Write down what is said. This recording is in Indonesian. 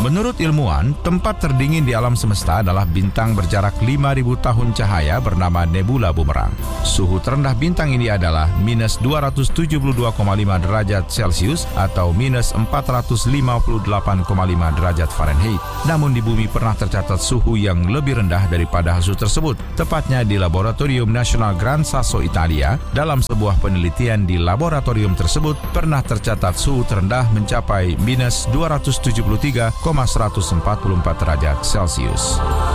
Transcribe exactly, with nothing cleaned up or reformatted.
Menurut ilmuwan, tempat terdingin di alam semesta adalah bintang berjarak lima ribu tahun cahaya bernama Nebula Bumerang. Suhu terendah bintang ini adalah minus dua ratus tujuh puluh dua koma lima derajat Celcius atau minus empat ratus lima puluh delapan koma lima derajat Fahrenheit. Namun di bumi pernah tercatat suhu yang lebih rendah daripada suhu tersebut, tepatnya di Laboratorium Nasional Gran Sasso, Italia. Dalam sebuah penelitian di laboratorium tersebut, pernah tercatat suhu terendah mencapai minus dua ratus tujuh puluh tiga koma seratus empat puluh empat derajat Celcius.